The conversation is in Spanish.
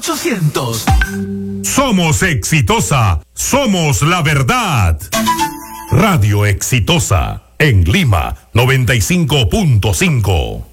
800. Somos exitosa, somos la verdad. Radio Exitosa, en Lima, 95.5.